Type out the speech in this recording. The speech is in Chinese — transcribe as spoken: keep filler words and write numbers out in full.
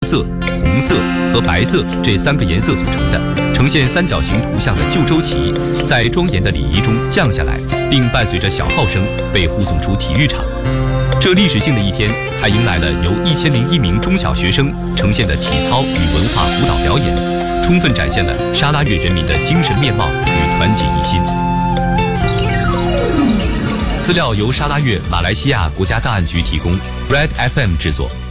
色、红色和白色这三个颜色组成的，呈现三角形图像的旧州旗，在庄严的礼仪中降下来，并伴随着小号声被护送出体育场。这历史性的一天，还迎来了由一千零一名中小学生呈现的体操与文化舞蹈表演，充分展现了沙拉越人民的精神面貌与团结一心。资料由沙拉越马来西亚国家档案局提供 ，Red F M 制作。